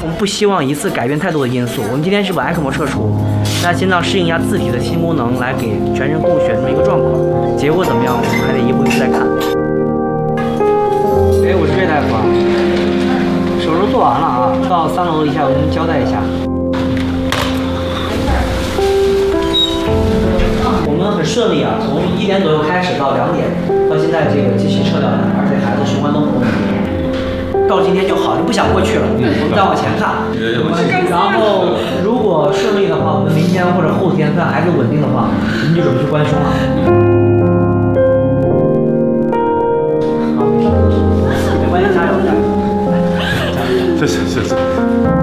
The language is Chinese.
我们不希望一次改变太多的因素。我们今天是把 ECMO 撤除，让心脏适应一下自体的新功能，来给全身供血这么一个状况。结果怎么样，我们还得一步一步再看。哎，我是岳大夫啊，手术做完了啊，到3楼一下，我跟您交代一下。我们很顺利啊，从1点左右开始到2点，到现在这个继续撤掉它，而且孩子循环都没有问题。到今天就好，就不想过去了。我们再往前看，然后如果顺利的话，我们明天或者后天看孩子稳定的话，我们就准备去关胸了。好，没关系，加油，加油！ 谢谢。